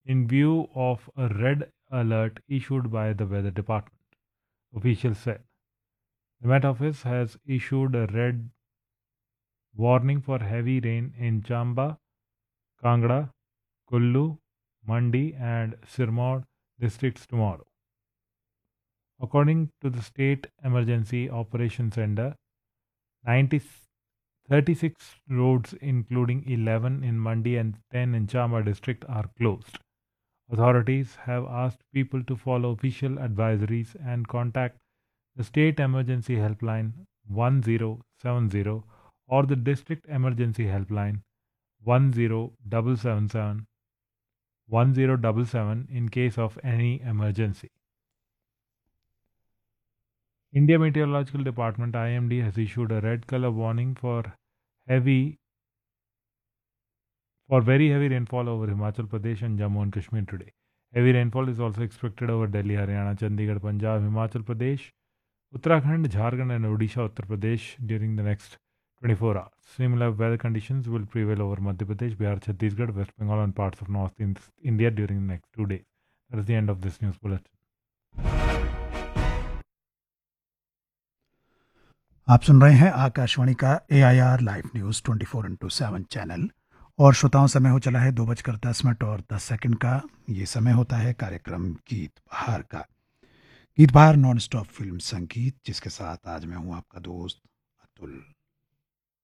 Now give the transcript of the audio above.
in view of a red alert issued by the Weather Department, officials said. The Met Office has issued a red warning for heavy rain in Chamba, Kangra, Kullu, Mandi, and Sirmaur districts tomorrow. According to the State Emergency Operations Center, 90, 36 roads, including 11 in Mandi and 10 in Chamba district, are closed. Authorities have asked people to follow official advisories and contact the State Emergency Helpline 1070 or the District Emergency Helpline 1077 in case of any emergency. India Meteorological Department IMD has issued a red color warning for very heavy rainfall over Himachal Pradesh and Jammu and Kashmir today. Heavy rainfall is also expected over Delhi, Haryana, Chandigarh, Punjab, Himachal Pradesh, Uttarakhand, Jharkhand, and Odisha, Uttar Pradesh during the next 24 hours. Similar weather conditions will prevail over Madhya Pradesh, Bihar, Chhattisgarh, West Bengal, and parts of North India during the next 2 days. That is the end of this news bulletin. आप सुन रहे हैं आकाशवाणी का AIR live news 24/7 channel और श्रोताओं समय हो चला है 2:10 और 10 सेकंड का। ये समय होता है कार्यक्रम गीत बहार का। गीत बहार नॉन स्टॉप फिल्म संगीत, जिसके साथ आज मैं हूं आपका दोस्त अतुल।